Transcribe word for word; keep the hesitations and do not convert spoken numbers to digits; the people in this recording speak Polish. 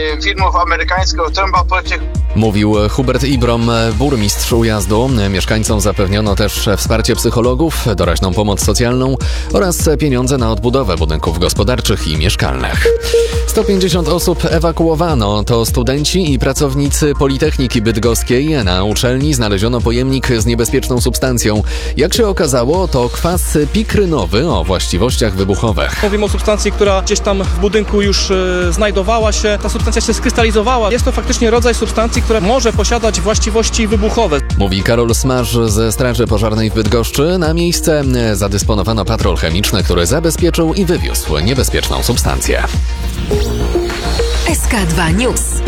filmów amerykańskiego trąba pociech. Mówił Hubert Ibrom, burmistrz Ujazdu. Mieszkańcom zapewniono też wsparcie psychologów, doraźną pomoc socjalną oraz pieniądze na odbudowę budynków gospodarczych i mieszkalnych. sto pięćdziesiąt osób ewakuowano. To studenci i pracownicy Politechniki Bydgoskiej. Na uczelni znaleziono pojemnik z niebezpieczną substancją. Jak się okazało, to kwas pikrynowy o właściwościach wybuchowych. Mówimy o substancji, która gdzieś tam w budynku już e, znajdowała się. Ta substancja się skrystalizowała. Jest to faktycznie rodzaj substancji, która może posiadać właściwości wybuchowe. Mówi Karol Smaż ze Straży Pożarnej w Bydgoszczy. Na miejsce zadysponowano patrol chemiczny, który zabezpieczył i wywiózł niebezpieczną substancję. S K dwa News.